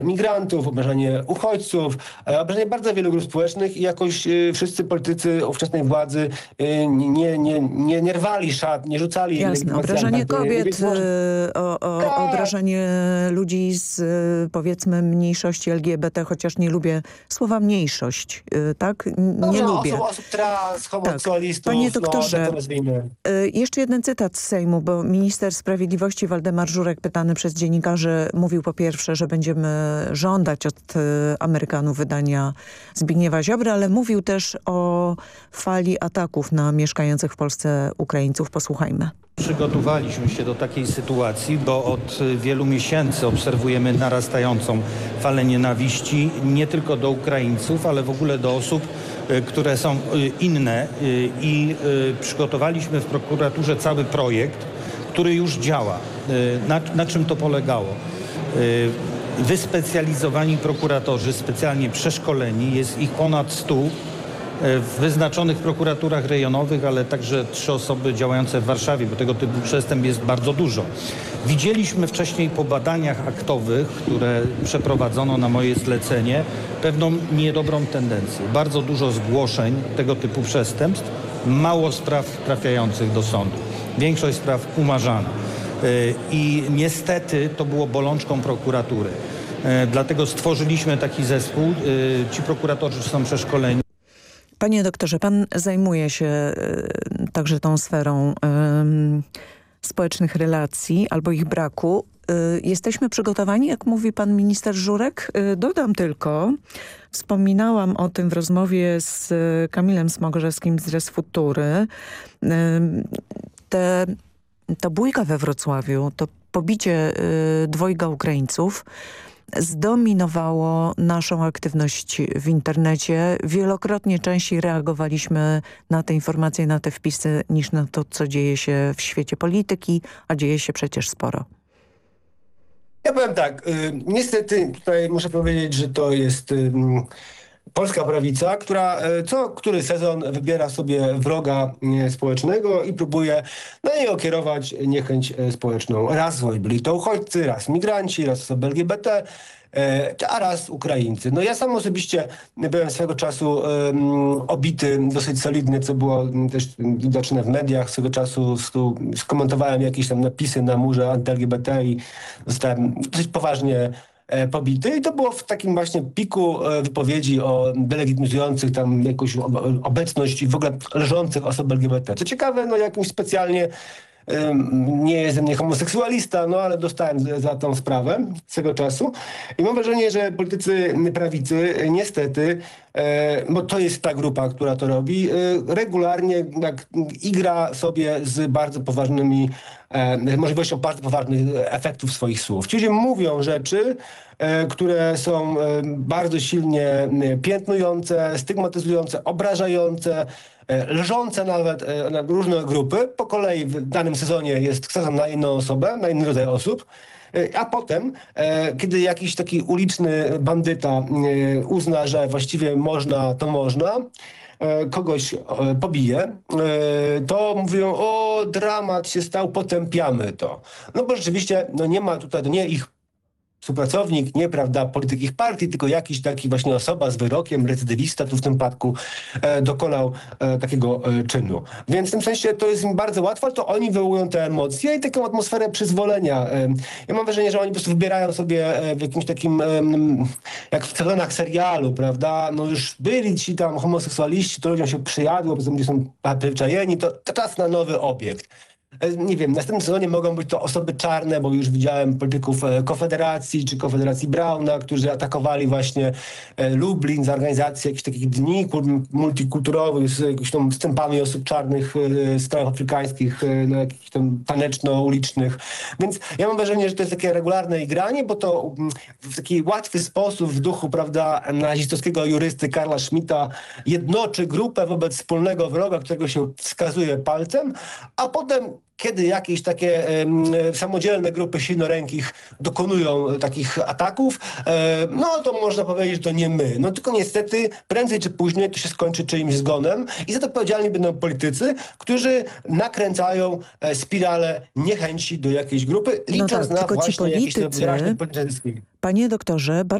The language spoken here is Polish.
migrantów, obrażanie uchodźców, obrażanie bardzo wielu grup społecznych i jakoś wszyscy politycy ówczesnej władzy nie rwali szat, nie rzucali... Jasne, obrażanie kobiet, Tak. obrażanie ludzi z powiedzmy mniejszości LGBT, chociaż nie lubię słowa mniejszość, tak? Nie lubię. Osób trans, homoseksualistów, Panie doktorze, tak to nazwijmy. Jeszcze jeden cytat z Sejmu, bo minister sprawiedliwości Waldemar Żurek, pytany przez dziennikarzy, mówił po pierwsze, że będziemy żądać od Amerykanów wydania Zbigniewa Ziobry, ale mówił też o fali ataków na mieszkających w Polsce Ukraińców. Posłuchajmy. Przygotowaliśmy się do takiej sytuacji, bo od wielu miesięcy obserwujemy narastającą falę nienawiści nie tylko do Ukraińców, ale w ogóle do osób, które są inne i przygotowaliśmy w prokuraturze cały projekt, który już działa. Na czym to polegało? Wyspecjalizowani prokuratorzy, specjalnie przeszkoleni, jest ich ponad 100 w wyznaczonych prokuraturach rejonowych, ale także 3 osoby działające w Warszawie, bo tego typu przestępstw jest bardzo dużo. Widzieliśmy wcześniej po badaniach aktowych, które przeprowadzono na moje zlecenie, pewną niedobrą tendencję. Bardzo dużo zgłoszeń tego typu przestępstw, mało spraw trafiających do sądu. Większość spraw umarzana. I niestety to było bolączką prokuratury. Dlatego stworzyliśmy taki zespół. Ci prokuratorzy są przeszkoleni. Panie doktorze, pan zajmuje się także tą sferą społecznych relacji albo ich braku. Jesteśmy przygotowani, jak mówi pan minister Żurek? Dodam tylko, wspominałam o tym w rozmowie z Kamilem Smogorzewskim z Res Futury. Ta bójka we Wrocławiu, to pobicie 2 Ukraińców zdominowało naszą aktywność w internecie. Wielokrotnie częściej reagowaliśmy na te informacje, na te wpisy, niż na to, co dzieje się w świecie polityki, a dzieje się przecież sporo. Ja powiem tak, niestety tutaj muszę powiedzieć, że to jest polska prawica, która który sezon wybiera sobie wroga społecznego i próbuje na niego kierować niechęć społeczną. Raz byli to uchodźcy, raz migranci, raz osoby LGBT, a raz Ukraińcy. No ja sam osobiście byłem swego czasu obity dosyć solidnie, co było też widoczne w mediach. Swego czasu skomentowałem jakieś tam napisy na murze anty-LGBT i zostałem dosyć poważnie pobity. I to było w takim właśnie piku wypowiedzi o delegitymizujących tam jakąś obecność i w ogóle leżących osób LGBT. Co ciekawe, no jakimś specjalnie nie jest ze mnie homoseksualista, no ale dostałem za tą sprawę swego czasu. I mam wrażenie, że politycy prawicy niestety, bo to jest ta grupa, która to robi, regularnie igra sobie z bardzo poważnymi, możliwością bardzo poważnych efektów swoich słów. Ci ludzie mówią rzeczy, które są bardzo silnie piętnujące, stygmatyzujące, obrażające, leżące nawet na różne grupy. Po kolei w danym sezonie jest sezon na inną osobę, na inny rodzaj osób. A potem, kiedy jakiś taki uliczny bandyta uzna, że właściwie można, to można, kogoś pobije, to mówią, o dramat się stał, potępiamy to. No bo rzeczywiście no nie ma tutaj, to nie ich współpracownik, nie, prawda, polityk ich partii, tylko jakiś taki właśnie osoba z wyrokiem, recydywista tu w tym przypadku dokonał takiego czynu. Więc w tym sensie to jest im bardzo łatwo, ale to oni wywołują te emocje i taką atmosferę przyzwolenia. Ja mam wrażenie, że oni po prostu wybierają sobie w jakimś takim, jak w sezonach serialu, prawda, no już byli ci tam homoseksualiści, to ludziom się przyjadło, poza tym ludzie są przyzwyczajeni, to czas na nowy obiekt. Nie wiem, w następnym sezonie mogą być to osoby czarne, bo już widziałem polityków Konfederacji czy Konfederacji Brauna, którzy atakowali właśnie Lublin za organizację jakichś takich dni multikulturowych z jakimiś tam wstępami osób czarnych z krajów afrykańskich, no, jakichś tam taneczno-ulicznych. Więc ja mam wrażenie, że to jest takie regularne igranie, bo to w taki łatwy sposób w duchu, prawda, nazistowskiego jurysty Karla Schmidta jednoczy grupę wobec wspólnego wroga, którego się wskazuje palcem, a potem kiedy jakieś takie samodzielne grupy silnorękich dokonują takich ataków, no to można powiedzieć, że to nie my. No tylko niestety prędzej czy później to się skończy czyimś zgonem i za to odpowiedzialni będą politycy, którzy nakręcają spiralę niechęci do jakiejś grupy, licząc tak, na tylko ci właśnie jakieś politycy, wyraźne polityczne zyski. Panie doktorze,